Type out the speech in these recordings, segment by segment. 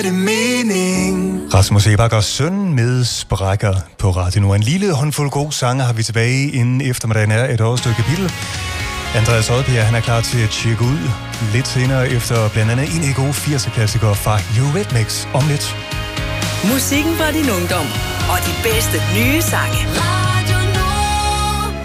det mening. Rasmus Sebak og Søn med Sprækker på Radio nu. En lille håndfuld gode sange har vi tilbage, inden eftermiddagen er et årsstykke kapitel. Andreas Odbjerg, han er klar til at tjekke ud lidt senere efter blandt andet en af gode 80'er-klassikere fra Eurythmics om lidt. Musikken fra din ungdom og de bedste nye sange. Radio Nord.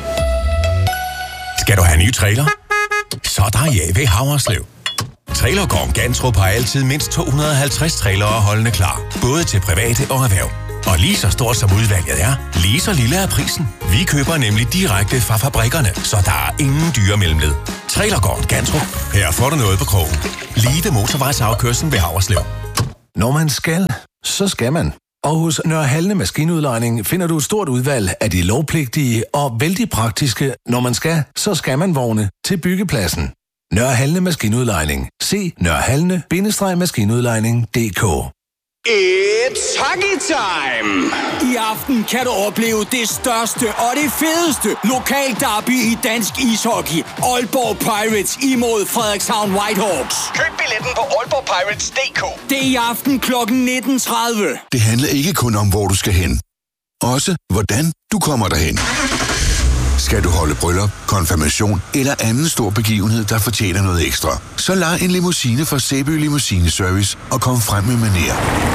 Skal du have en ny trailer? Så er der JV Haverslev. Trailergården Gantrup har altid mindst 250 trailere holdende klar, både til private og erhverv. Og lige så stort som udvalget er, lige så lille er prisen. Vi køber nemlig direkte fra fabrikkerne, så der er ingen dyre mellemled. Trailergården Gantrup. Her får du noget på krogen. Lige ved motorvejsafkørslen ved Haverslev. Når man skal, så skal man. Og hos Nørre Halne Maskinudlejning finder du et stort udvalg af de lovpligtige og vældig praktiske, når man skal, så skal man vogne til byggepladsen. Nørre Halne Maskinudlejning. Se nørrehalne-maskinudlejning.dk. It's hockey time! I aften kan du opleve det største og det fedeste lokalderby i dansk ishockey. Aalborg Pirates imod Frederikshavn Whitehawks. Køb billetten på aalborgpirates.dk. Det er i aften kl. 19.30. Det handler ikke kun om, hvor du skal hen. Også hvordan du kommer derhen. Skal du holde bryllup, konfirmation eller anden stor begivenhed, der fortjener noget ekstra, så lej en limousine fra Sæby Limousine Service og kom frem med manér.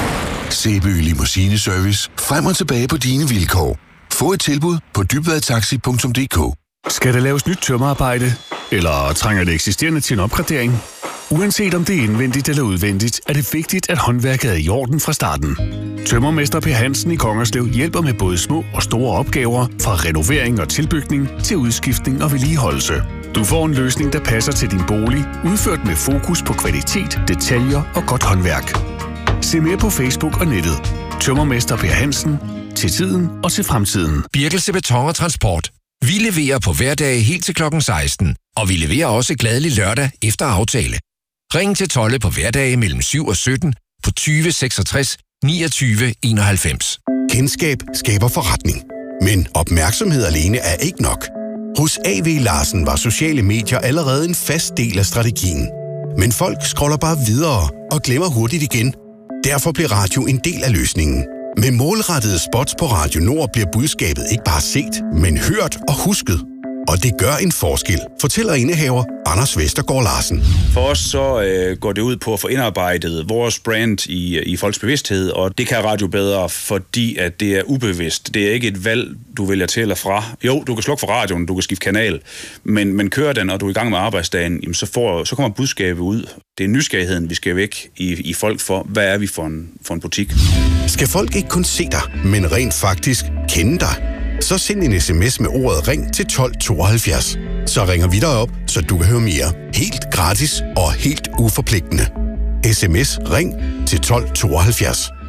Sæby Limousine Service. Frem og tilbage på dine vilkår. Få et tilbud på dybvadtaxi.dk. Skal der laves nyt tømmerarbejde? Eller trænger det eksisterende til en opgradering? Uanset om det er indvendigt eller udvendigt, er det vigtigt, at håndværket er i orden fra starten. Tømrermester Per Hansen i Kongerslev hjælper med både små og store opgaver, fra renovering og tilbygning til udskiftning og vedligeholdelse. Du får en løsning, der passer til din bolig, udført med fokus på kvalitet, detaljer og godt håndværk. Se mere på Facebook og nettet. Tømrermester Per Hansen. Til tiden og til fremtiden. Birkelse Beton og Transport. Vi leverer på hverdage helt til klokken 16, og vi leverer også gladelig lørdag efter aftale. Ring til Tolle på hverdage mellem 7 og 17 på 20 66 29 91. Kendskab skaber forretning, men opmærksomhed alene er ikke nok. Hos A.V. Larsen var sociale medier allerede en fast del af strategien. Men folk scroller bare videre og glemmer hurtigt igen. Derfor blev radio en del af løsningen. Med målrettede spots på Radio Nord bliver budskabet ikke bare set, men hørt og husket. Og det gør en forskel, fortæller indehaver Anders Vestergaard Larsen. For os så går det ud på at få indarbejdet vores brand i folks bevidsthed, og det kan radio bedre, fordi at det er ubevidst. Det er ikke et valg, du vælger til eller fra. Jo, du kan slukke for radioen, du kan skifte kanal, men kører den, og du er i gang med arbejdsdagen, jamen så kommer budskabet ud. Det er nysgerrigheden, vi skal væk i folk for, hvad er vi for en butik. Skal folk ikke kun se dig, men rent faktisk kende dig? Så send en sms med ordet ring til 1272. Så ringer vi dig op, så du kan høre mere. Helt gratis og helt uforpligtende. SMS ring til 1272.